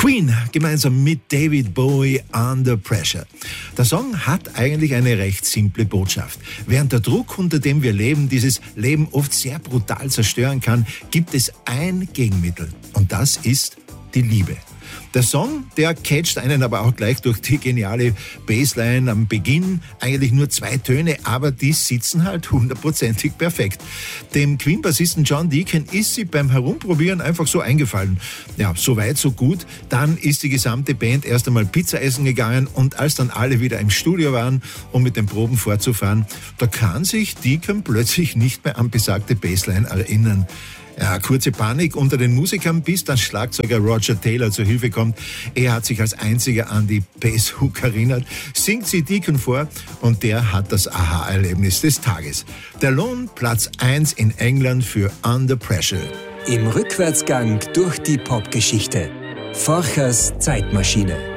Queen gemeinsam mit David Bowie, Under Pressure. Der Song hat eigentlich eine recht simple Botschaft. Während der Druck, unter dem wir leben, dieses Leben oft sehr brutal zerstören kann, gibt es ein Gegenmittel. Und das ist die Liebe. Der Song, der catcht einen aber auch gleich durch die geniale Bassline am Beginn. Eigentlich nur 2 Töne, aber die sitzen halt 100%ig perfekt. Dem Queen-Bassisten John Deacon ist sie beim Herumprobieren einfach so eingefallen. Ja, so weit, so gut. Dann ist die gesamte Band erst einmal Pizza essen gegangen und als dann alle wieder im Studio waren, um mit den Proben fortzufahren, da kann sich Deacon plötzlich nicht mehr an besagte Bassline erinnern. Ja, kurze Panik unter den Musikern, bis dann Schlagzeuger Roger Taylor zur Hilfe kommt. Er hat sich als einziger an die Basshook erinnert, singt sie Deacon vor und der hat das Aha-Erlebnis des Tages. Der Lohn Platz 1 in England für Under Pressure. Im Rückwärtsgang durch die Popgeschichte. Forchers Zeitmaschine.